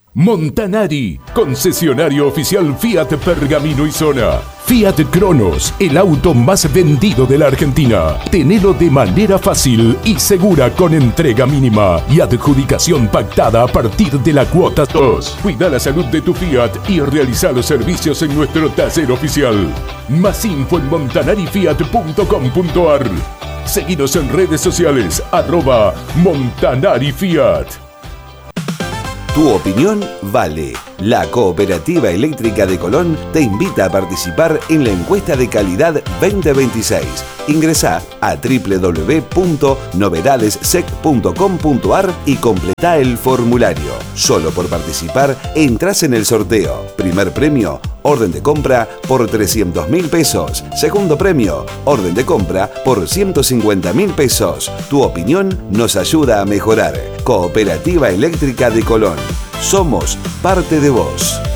Montanari, concesionario oficial Fiat Pergamino y Zona. Fiat Cronos, el auto más vendido de la Argentina. Tenelo de manera fácil y segura con entrega mínima y adjudicación pactada a partir de la cuota 2. Cuida la salud de tu Fiat y realiza los servicios en nuestro taller oficial. Más info en montanarifiat.com.ar. Seguidos en redes sociales, @MontanariFiat. Tu opinión vale. La Cooperativa Eléctrica de Colón te invita a participar en la encuesta de calidad 2026. Ingresá a www.novedadessec.com.ar y completá el formulario. Solo por participar entras en el sorteo. Primer premio, orden de compra por 300.000 pesos. Segundo premio, orden de compra por 150.000 pesos. Tu opinión nos ayuda a mejorar. Cooperativa Eléctrica de Colón. Somos parte de vos.